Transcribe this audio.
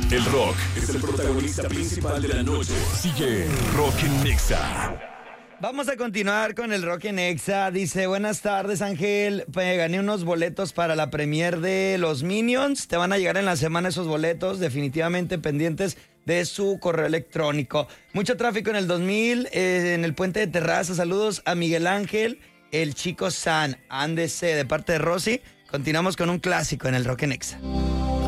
El rock es el protagonista principal de la noche. Sigue Rock en Nexa. Vamos a continuar con el Rock en Exa. Dice, buenas tardes, Ángel. Gané unos boletos para la premier de los Minions. Te van a llegar en la semana esos boletos, definitivamente pendientes de su correo electrónico. Mucho tráfico en el 2000, en el puente de Terraza. Saludos a Miguel Ángel, el chico San, ándese, de parte de Rosy. Continuamos con un clásico en el Rock en Exa.